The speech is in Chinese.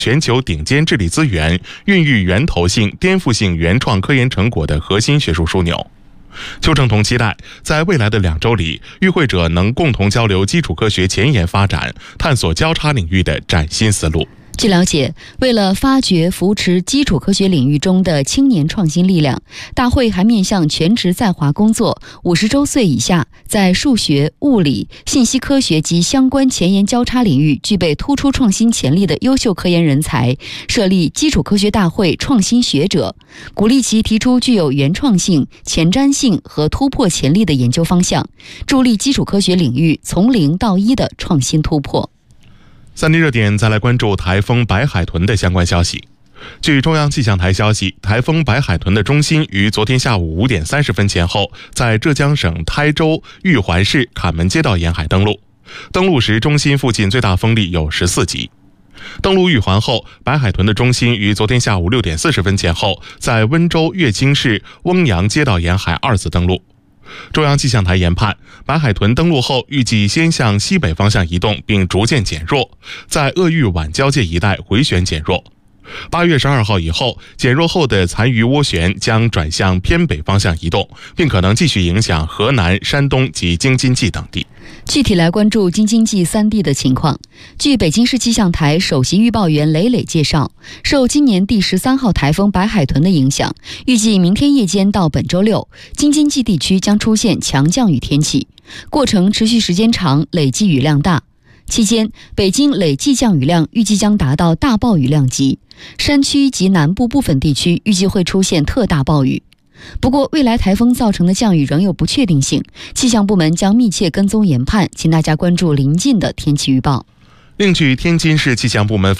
全球顶尖智力资源，孕育源头性、颠覆性原创科研成果的核心学术枢纽。邱正同期待，在未来的2周里，与会者能共同交流基础科学前沿发展，探索交叉领域的崭新思路。 据了解，为了发掘扶持基础科学领域中的青年创新力量，大会还面向全职在华工作、50周岁以下，在数学、物理、信息科学及相关前沿交叉领域具备突出创新潜力的优秀科研人才，设立基础科学大会创新学者，鼓励其提出具有原创性、前瞻性和突破潜力的研究方向，助力基础科学领域从0到1的创新突破。 3D 热点再来关注台风白海豚的相关消息。据中央气象台消息，台风白海豚的中心于昨天下午5点30分前后，在浙江省台州玉环市坎门街道沿海登陆。登陆时，中心附近最大风力有14级。登陆玉环后，白海豚的中心于昨天下午6点40分前后，在温州乐清市翁阳街道沿海2次登陆。中央气象台研判，白海豚登陆后预计先向西北方向移动，并逐渐减弱，在鄂豫皖交界一带回旋减弱。8月12号以后，减弱后的残余涡旋将转向偏北方向移动，并可能继续影响河南、山东及京津冀等地。 具体来关注京津冀3地的情况。据北京市气象台首席预报员雷磊介绍，受今年第13号台风白海豚的影响，预计明天夜间到本周六，京津冀地区将出现强降雨天气，过程持续时间长，累计雨量大。期间，北京累计降雨量预计将达到大暴雨量级，山区及南部部分地区预计会出现特大暴雨。不过，未来台风造成的降雨仍有不确定性，气象部门将密切跟踪研判，请大家关注临近的天气预报。 另据天津市气象部门